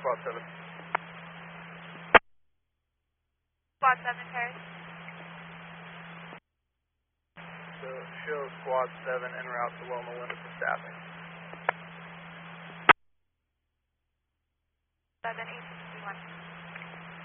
Squad 7. Squad 7, Paris. So show Squad 7 en route to Loma Linda for staffing. 7, 861.